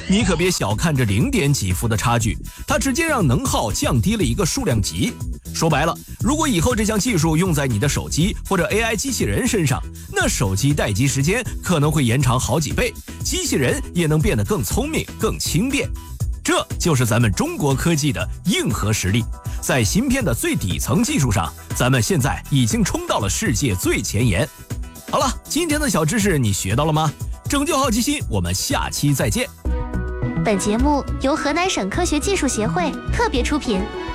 你可别小看这0点几伏的差距，它直接让能耗降低了一个数量级。说白了，如果以后这项技术用在你的手机或者 AI 机器人身上，那手机待机时间可能会延长好几倍，机器人也能变得更聪明、更轻便。这就是咱们中国科技的硬核实力，在芯片的最底层技术上，咱们现在已经冲到了世界最前沿。好了，今天的小知识你学到了吗？拯救好奇心，我们下期再见。 本节目由河南省科学技术协会特别出品。